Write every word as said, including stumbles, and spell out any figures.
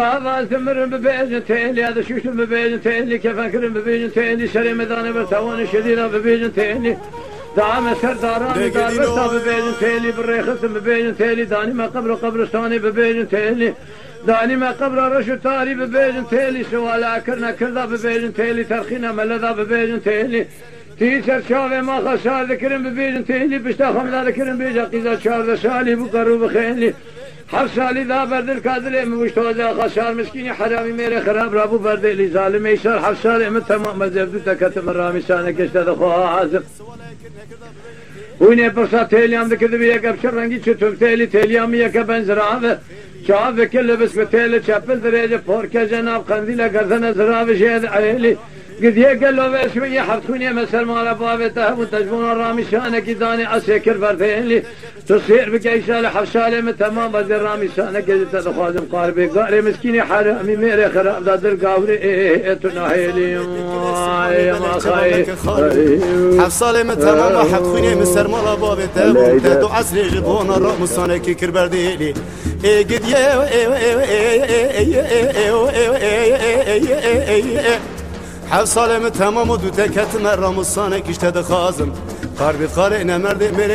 هذا ثمر ببيجن تيلي هذا شوشن ببيجن تيلي كيف أكرم ببيجن تيلي شري مدانة برتوان شديدة ببيجن تيلي دعم سر داراني دار برتا ببيجن تيلي بالريخس ببيجن تيلي داني ما قبر قبرستاني ببيجن تيلي داني ما قبر رشو تاري ببيجن تيلي سوال أكرنا كردا ببيجن تيلي ترخينا ملذا ببيجن تيلي تيسر شافي ما خسار ذكرن ببيجن تيلي بشتاخم لا ذكرن بيجا قيزا شار سالي بقرو بخيلي حفصالي ذا برد الكادر مشتوزا خسار مسكيني حرامي ميري خراب رابو برد لي ظالم يسار حفصالي من تمام مزبدو تكتم الرامي سانك اشتد خواه عازم ويني برصا تيليام ذكر بيك ابشر رنگي چتوب تيلي تيليام يك بنزرا شاف كل بس تيلي چپل درجه فوركه جناب قنديل گردن زرا شهد عيلي قد يقل له بس شويه حطوني مثل ما بابته وتجبون الرامي شانك داني اسكر بردين تصير بقيسال حفصالي من تمام بدر رامي شانك جت تخازم قاربي قاري مسكيني حرامي ميري خراب دادر قاوري تناهيلي يا ما خاي حفصالي من تمام حطوني مثل ما بابته وتدو عصر جبون الرامي شانك كر بردين قد يه حفصالي من تمام ودو تكت مرة مصانك اشتد خازم قاربي قارئنا مرد